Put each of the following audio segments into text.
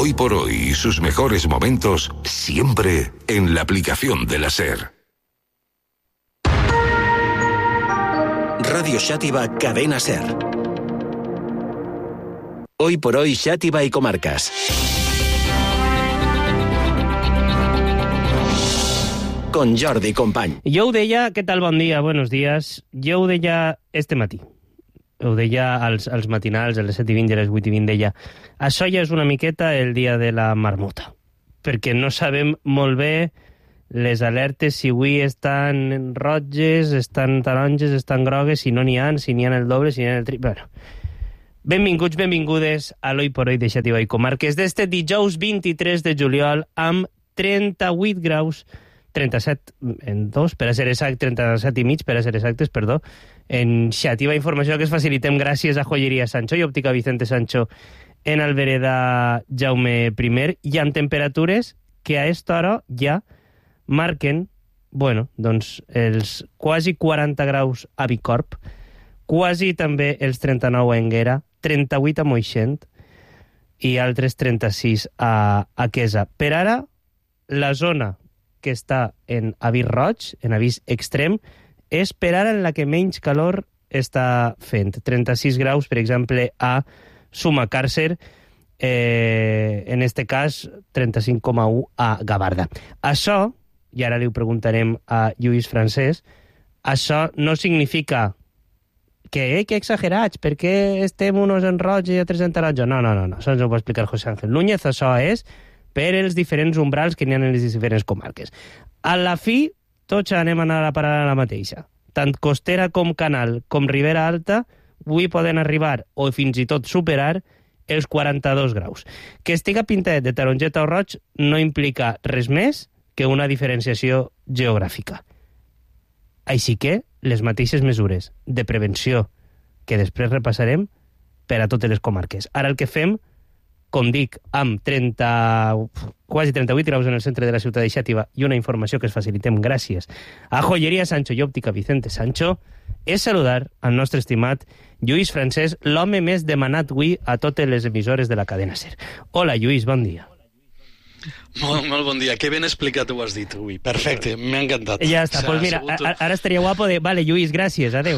Hoy por hoy y sus mejores momentos siempre en la aplicación de la SER. Radio Xàtiva, Cadena SER. Hoy por hoy, Xàtiva y comarcas. Con Jordi Company. Jo ho deia, què tal, bon dia, buenos días. Jo ho deia este matí. Ho deia als matinals, a les 7:20 i a les 8:20, deia això ja és una miqueta el dia de la marmota, perquè no sabem molt bé les alertes si avui estan roges, estan taronges, estan grogues, si no n'hi ha, si n'hi ha el doble, si n'hi ha el triple... Bueno, benvinguts, benvingudes a l'Oi por Hoy de Xàtiva i Comarques d'este dijous 23 de juliol amb 38 graus, 37 en 2, per a ser exacte, 37 i mig, per a ser exactes, perdó, en Xàtiva, informació que es facilitem gràcies a Joyeria Sancho i Òptica Vicente Sancho en Albereda Jaume I, i amb temperatures que a esta hora ja marquen, bueno, doncs els quasi 40 graus a Bicorb, quasi també els 39 a Enguera, 38 a Moixent i altres 36 a Quesa. Per ara, la zona que està en avís roig, en avís extrem, és per ara en la que menys calor està fent. 36 graus, per exemple, a Sumacàrcer, en este cas 35,1 a Gavarda. Això, i ara li ho preguntarem a Lluís Francesc, això no significa que exagerats, per què estem uns en roig i altres en taronja? No, això ens ho va explicar José Ángel Núñez, això és per els diferents umbrals que n'hi ha en les diferents comarques. A la fi, tots anem a anar a parar a la mateixa. Tant Costera com Canal com Ribera Alta avui poden arribar o fins i tot superar els 42 graus. Que estiga pintat de taronjeta o roig no implica res més que una diferenciació geogràfica. Així que les mateixes mesures de prevenció que després repassarem per a totes les comarques. Ara el que fem, com dic, amb quasi 38 graus en el centre de la ciutat de Xàtiva i una informació que es facilitem gràcies a Joyeria Sancho i Òptica Vicente Sancho, és saludar al nostre estimat Lluís Francesc, l'home més demanat avui a totes les emissores de la cadena SER. Hola, Lluís, bon dia. Molt bon dia. Que ben explicat ho has dit avui. Perfecte, m'ha encantat. Ja està, doncs mira, ara estaria guapo de... Vale, Lluís, gràcies, adeu.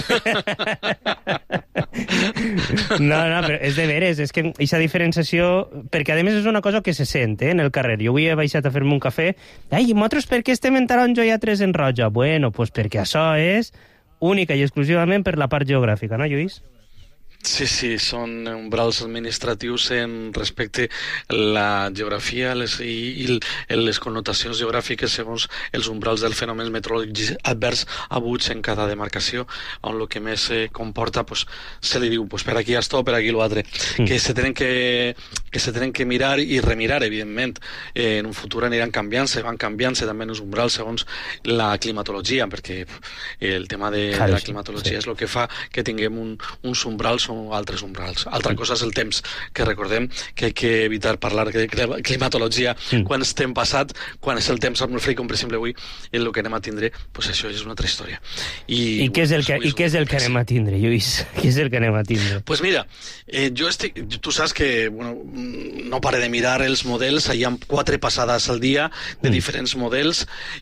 No, però és de veres, és que aquesta diferenciació... Perquè, a més, és una cosa que se sent, en el carrer. Jo avui he baixat a fer-me un cafè. Ai, nosaltres per què estem en taronja i altres en roja? Bueno, pues perquè això és única i exclusivament per la part geogràfica, no, Lluís? Sí, són umbrals administratius en respecte a la geografia i les connotacions geogràfiques segons els umbrals dels fenòmens meteorològics advers abuts en cada demarcació, on el que més comporta, se li diu, per aquí esto, per aquí l'altre, que se tenen que mirar i remirar, evidentment. En un futur van canviant-se també els umbrals segons la climatologia, perquè el tema de la climatologia és el que fa que tinguem uns umbrals o altres umbrals. Altra cosa és el temps, que recordem que hay que evitar parlar de climatologia quan estem passat, quan és el temps molt fred, com per exemple avui, el que anem a tindre, això és una altra història. I què és el que anem a tindre, Lluís? Què és el que anem a tindre? Pues mira, tu saps que no pare de mirar els models, hi ha 4 passades al dia de diferents models,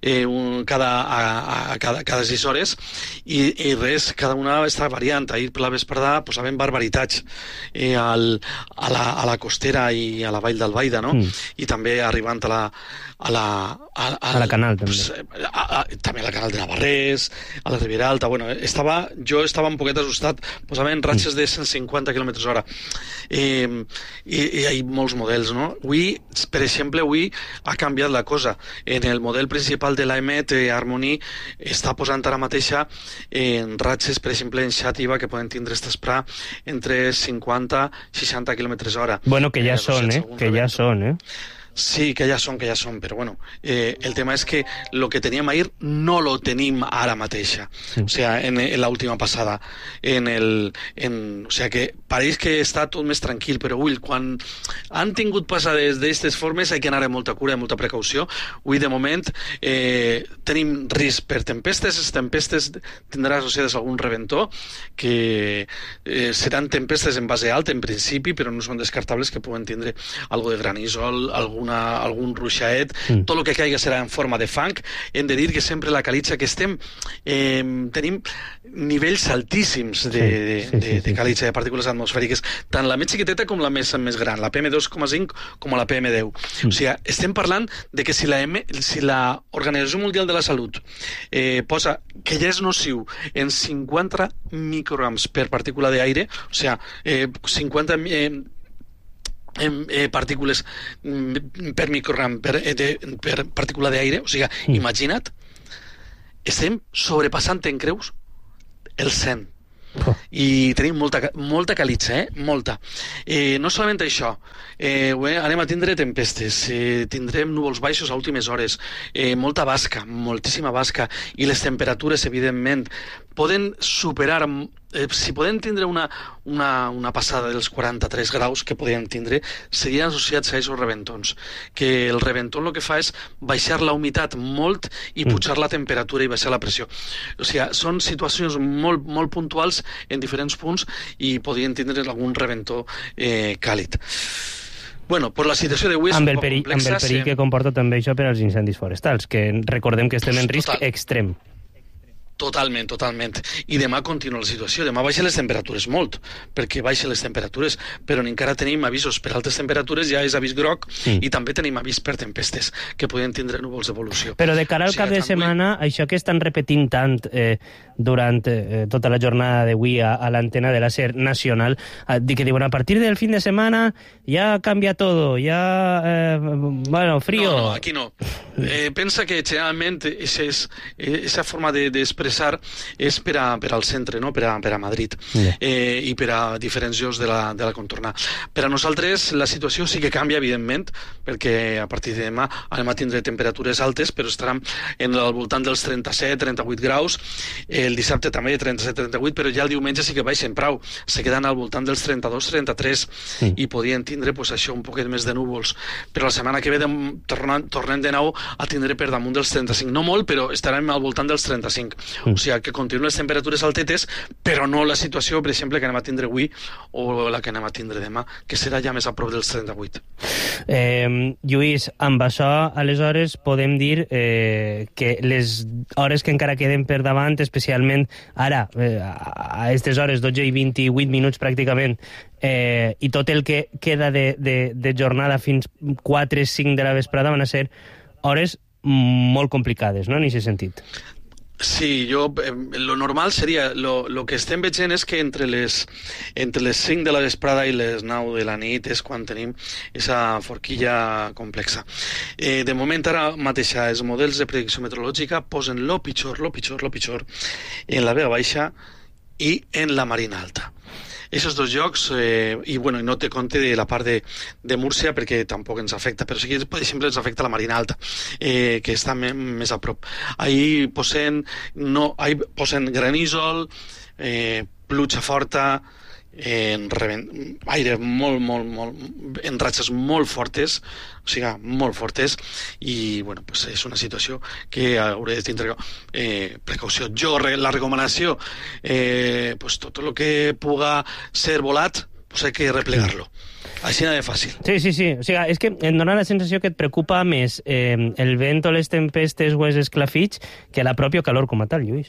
cada 6 hores, i res, cada una està variant. Ahir per la vesprada posaven barbaritats a la costera i a la vall d'Albaida, no? I també arribant a la Canal, també. També a la Canal de Navarrés, a la Ribera Alta. Bueno, jo estava un poquet assustat, posaven ratxes de 150 km/h. I hi ha molts models, no? Per exemple, avui ha canviat la cosa. En el model principal de l'AEMET, Harmony, està posant ara mateixa en ratxes, per exemple, en Xàtiva, que poden tindre estar entre 50 i 60 km/h. Bueno, que ja són, que ja són, Sí, que ya son, pero bueno, el tema es que lo que teníem ahir no lo tenim ara mateixa, o sea, en la última passada, o sea, que pareix que està tot més tranquil, però ui, quan han tingut passades d'aquestes formes hay que anar amb molta cura, amb molta precaució. Ui, de moment, tenim risc per tempestes, les tempestes tindran associades algun reventor, que seran tempestes en base alta, en principi, però no són descartables que puguen tindre algo de granísol, algun ruixaet, tot el que caiga serà en forma de fang. Hem de dir que sempre la calitza que estem tenim nivells altíssims de calitza, de partícules atmosfèriques, tant la més xiquiteta com la més gran, la PM2,5 com la PM10. O sigui, estem parlant de que si la Organització Mundial de la Salut posa que ja és nociu en 50 micrograms per partícula d'aire, o sigui, 50 partícules per microgram per partícula d'aire, o sigui, imagina't, estem sobrepassant en creus el 100. I tenim molta calitza, molta. No solament això, anem a tindre tempestes, tindrem núvols baixos a últimes hores, molta basca, moltíssima basca, i les temperatures, evidentment, poden superar, si poden tindre una passada dels 43 graus que podien tindre, serien associats a aquests reventons, que el reventó el que fa és baixar la humitat molt i pujar la temperatura i baixar la pressió. O sigui, són situacions molt, molt puntuals en diferents punts i podien tindre algun reventó càlid. Bueno, per la situació d'avui és un poc complexa. Amb el perill que comporta també això per als incendis forestals, que recordem que estem en risc extrem. Totalment. I demà continua la situació. Demà baixen les temperatures molt, perquè baixen les temperatures, però encara tenim avisos per altes temperatures, ja és avís groc, i també tenim avís per tempestes, que poden tindre núvols d'evolució. Però de cara al cap de setmana, això que estan repetint tant durant tota la jornada d'avui a l'antena de la SER nacional, que diuen, a partir del fin de semana ya cambia todo, ya, bueno, frío... No, aquí no. Pensa que generalment esa forma d'expressar és per al centre, no? per a Madrid, i per a diferents llocs de la contornada. Per a nosaltres la situació sí que canvia, evidentment, perquè a partir de demà anem a tindre temperatures altes, però estaran al voltant dels 37-38 graus, el dissabte també 37-38, però ja el diumenge sí que baixen prou, se queden al voltant dels 32-33, i podien tindre això un poquet més de núvols. Però la setmana que ve tornem de nou a tindre per damunt dels 35, no molt, però estarem al voltant dels 35. O sigui, que continuen les temperatures altetes, però no la situació, per exemple, que anem a tindre avui o la que anem a tindre demà, que serà ja més a prop dels 38. Lluís, amb això, aleshores, podem dir que les hores que encara queden per davant, especialment ara, a aquestes hores, 12 i 28 minuts pràcticament, i tot el que queda de jornada fins 4-5 de la vesprada van a ser hores molt complicades, no?, en aquest sentit. Sí, lo normal seria, lo que estem veient és que entre les 5 de la vesprada i les 9 de la nit és quan tenim aquesta forquilla complexa. De moment, ara mateix, els models de predicció meteorològica posen lo pitjor en la Vega Baixa i en la Marina Alta. Aquests dos llocs, i no té compte de la part de Múrcia perquè tampoc ens afecta, però sí que per exemple ens afecta la Marina Alta, que està més a prop. Ahí posen granísol, pluja forta, aire en ratxes molt fortes, o sigui, molt fortes, i és una situació que hauré de tindre precaució. La recomanació, tot el que puga ser volat, hay que replegar-lo. Així de fàcil. Sí. O sigui, és que em dona la sensació que et preocupa més el vent o les tempestes o els esclafits que la pròpia calor com a tal, Lluís.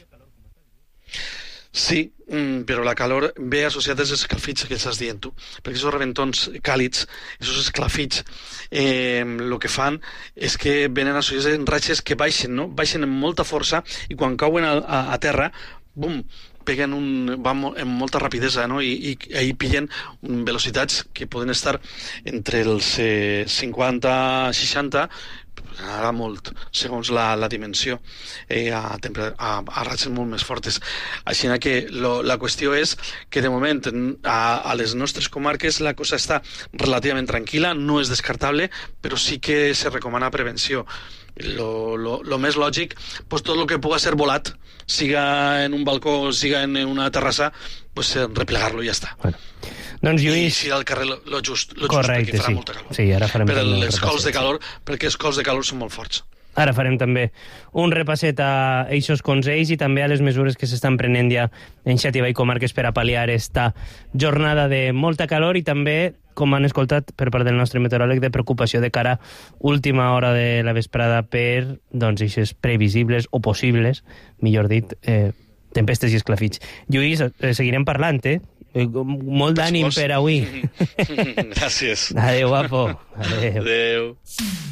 Sí, però la calor ve associada als esclafits que estàs dient tu, perquè aquests reventons càlids, aquests esclafits, el que fan és que venen associats en ratxes que baixen amb molta força, i quan cauen a terra, bum, van amb molta rapidesa, no? I ahí pillen velocitats que poden estar entre els 50-60 Ara molt, segons la dimensió, a ratxes molt més fortes. Així que la qüestió és que de moment a les nostres comarques la cosa està relativament tranquil·la, no és descartable, però sí que se recomana prevenció. Lo més lògic, pues tot el que pugui ser volat, siga en un balcó, siga en una terrassa, pues replegar-lo i ja està. Bueno. Doncs, Lluís... I si al carrer lo just, correcte, perquè farà sí. molta calor. Sí, ara farem les cols de calor, perquè els cols de calor són molt forts. Ara farem també un repasset a eixos consells i també a les mesures que s'estan prenent ja en Xàtiva i comarques per a pal·liar esta jornada de molta calor i també, com han escoltat per part del nostre meteoròleg, de preocupació de cara a última hora de la vesprada per, doncs, eixes previsibles o possibles, millor dit, tempestes i esclafits. Lluís, seguirem parlant, Molt d'ànim per avui. Gràcies. Adéu, guapo. Adéu. Adéu.